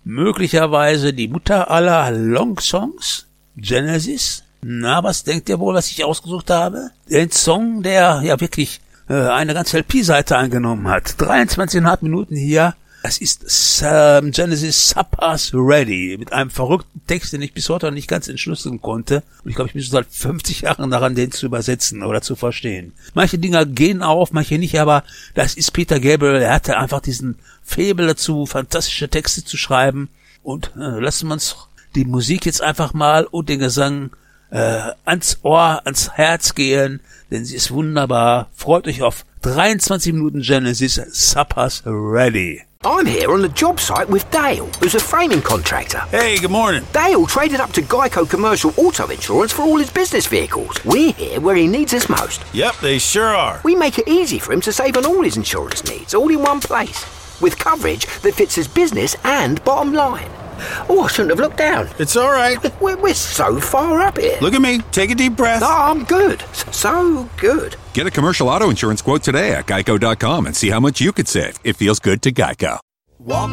möglicherweise die Mutter aller Long-Songs, Genesis. Na, was denkt ihr wohl, was ich ausgesucht habe? Den Song, der ja wirklich eine ganze LP-Seite eingenommen hat. 23,5 Minuten hier. Das ist Genesis Supper's Ready mit einem verrückten Text, den ich bis heute noch nicht ganz entschlüsseln konnte. Und ich glaube, ich bin schon seit 50 Jahren daran, den zu übersetzen oder zu verstehen. Manche Dinger gehen auf, manche nicht, aber das ist Peter Gabriel. Er hatte einfach diesen Faible dazu, fantastische Texte zu schreiben. Und lassen wir uns die Musik jetzt einfach mal und den Gesang ans Ohr, ans Herz gehen, denn sie ist wunderbar. Freut euch auf 23 Minuten Genesis Supper's Ready. I'm here on the job site with Dale, who's a framing contractor. Hey, good morning. Dale traded up to Geico Commercial Auto Insurance for all his business vehicles. We're here where he needs us most. Yep, they sure are. We make it easy for him to save on all his insurance needs, all in one place, with coverage that fits his business and bottom line. Oh, I shouldn't have looked down. It's all right. We're so far up here. Look at me. Take a deep breath. Oh, I'm good. So good. Get a commercial auto insurance quote today at geico.com and see how much you could save. It feels good to Geico. Walk